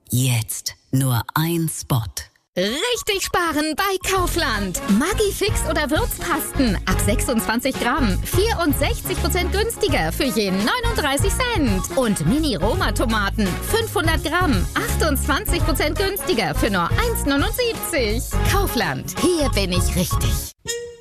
Jetzt nur ein Spot. Richtig sparen bei Kaufland. Maggi-Fix oder Würzpasten ab 26 Gramm. 64% günstiger für je 39 Cent. Und Mini-Roma-Tomaten 500 Gramm. 28% günstiger für nur 1,79. Kaufland, hier bin ich richtig.